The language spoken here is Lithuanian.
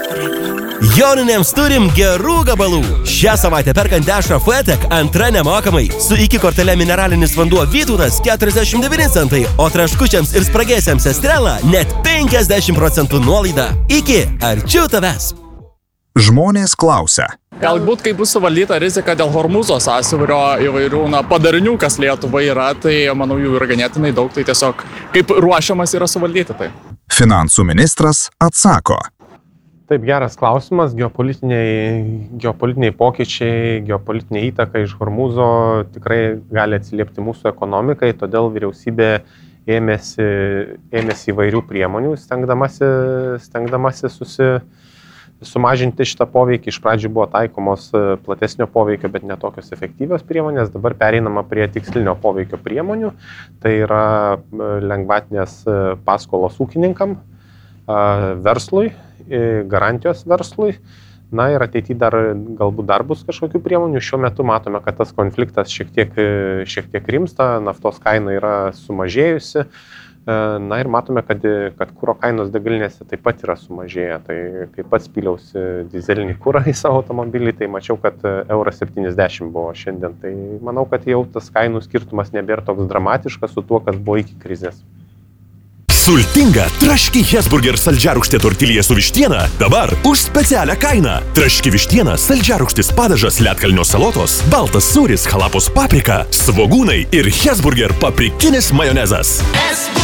Joninėms turim gerų gabalų. Šią savaitę perkant dešrą Fuetek antra nemokamai. Su iki kortele mineralinis vanduo Vytautas 49 centai, o traškučiams ir spragėsiams Estrela net 50% nuolaida. Iki, arčiau tavęs. Žmonės klausia. Galbūt, kai bus suvaldyta rizika dėl Hormūzo sąsiaurio įvairių padarinių, kas Lietuvai yra, tai manau jų yra ganėtinai daug, tai tiesiog kaip ruošiamas yra suvaldyti tai. Finansų ministras atsako. Taip, geras klausimas. Geopolitiniai pokyčiai, geopolitinė įtaka iš Hormūzo tikrai gali atsiliepti mūsų ekonomikai, todėl vyriausybė ėmėsi įvairių priemonių, stengdamasi sumažinti šitą poveikį. Iš pradžių buvo taikomos platesnio poveikio, bet netokios efektyvios priemonės. Dabar pereinama prie tikslinio poveikio priemonių. Tai yra lengvatinės paskolos ūkininkam, verslui, garantijos verslui. Na ir ateityje galbūt bus kažkokių priemonių. Šiuo metu matome, kad tas konfliktas šiek tiek rimsta, naftos kaina yra sumažėjusi. Na ir matome, kad kuro kainos degalinėse taip pat yra sumažėję. Tai kai pats pyliausi dizelinį kurą į savo automobilį, tai mačiau, kad €70 buvo šiandien. Tai manau, kad jau tas kainų skirtumas nebėra toks dramatiškas su tuo, kas buvo iki krizės. Sultinga traški Hesburger saldžiarūgštė tortilija su vištiena dabar už specialią kainą. Traški vištiena, saldžiarūgštis padažas, ledkalnio salotos, baltas sūris, halapos paprika, svogūnai ir Hesburger paprikinis majonezas.